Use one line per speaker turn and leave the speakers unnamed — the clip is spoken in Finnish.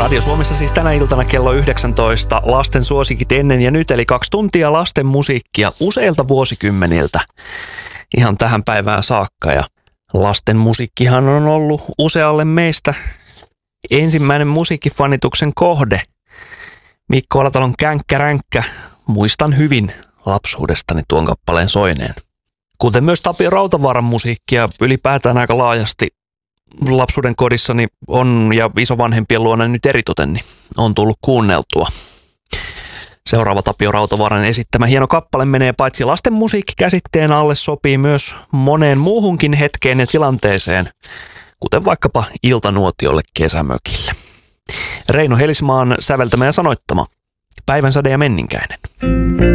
Radio Suomessa siis tänä iltana kello 19 lasten suosikit ennen ja nyt, eli 2 tuntia lasten musiikkia useilta vuosikymmeniltä ihan tähän päivään saakka. Ja lasten musiikkihan on ollut usealle meistä ensimmäinen musiikkifanituksen kohde. Mikko Alatalon Känkkäränkkä, muistan hyvin lapsuudestani tuon kappaleen soineen. Kuten myös Tapio Rautavaaran musiikkia ylipäätään aika laajasti lapsuuden kodissani on ja isovanhempien luona nyt eritoten, niin on tullut kuunneltua. Seuraava Tapio Rautavaaran esittämä hieno kappale menee paitsi lasten musiikkikäsitteen alle, sopii myös moneen muuhunkin hetkeen ja tilanteeseen, kuten vaikkapa iltanuotiolle kesämökille. Reino Helismaan säveltämä ja sanoittama Päivänsade ja Menninkäinen.